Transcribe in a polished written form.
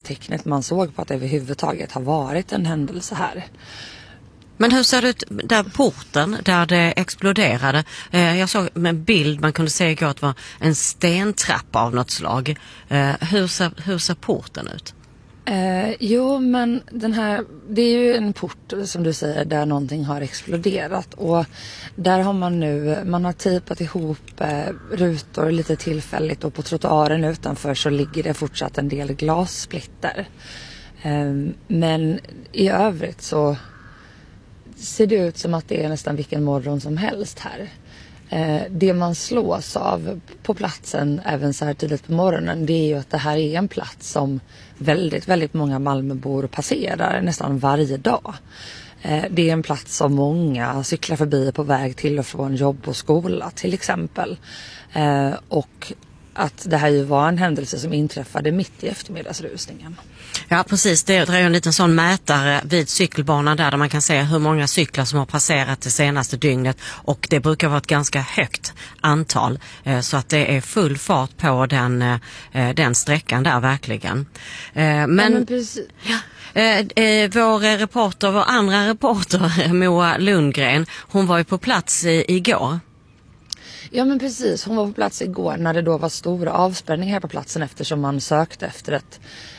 tecknet man såg på att det överhuvudtaget har varit en händelse här. Men hur ser det ut där porten, där det exploderade? Jag såg med en bild, man kunde se igår att det var en stentrappa av något slag. Hur ser porten ut? Jo, men det är ju en port som du säger där någonting har exploderat, och där har man har tejpat ihop rutor lite tillfälligt, och på trottoaren utanför så ligger det fortsatt en del glassplitter. Men i övrigt så ser det ut som att det är nästan vilken morgon som helst här. Det man slås av på platsen även så här tidigt på morgonen, det är ju att det här är en plats som väldigt, väldigt många Malmöbor passerar nästan varje dag. Det är en plats som många cyklar förbi på väg till och från jobb och skola till exempel. Och att det här ju var en händelse som inträffade mitt i eftermiddagsrusningen. Ja, precis. Det är en liten sån mätare vid cykelbanan där man kan se hur många cyklar som har passerat det senaste dygnet, och det brukar vara ett ganska högt antal, så att det är full fart på den sträckan där verkligen. Men precis. Ja. Vår andra reporter Moa Lundgren, hon var ju på plats igår. Ja, men precis. Hon var på plats igår när det då var stora avspärrningar här på platsen, eftersom man sökte efter